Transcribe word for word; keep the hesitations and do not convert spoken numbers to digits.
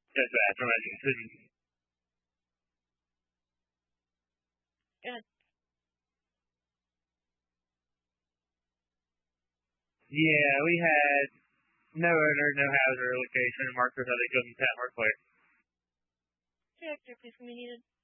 Just that, from Edmonton. Good. Yeah, we had no owner, no hazard location, markers how they couldn't tap or clear. Director, please when you needed.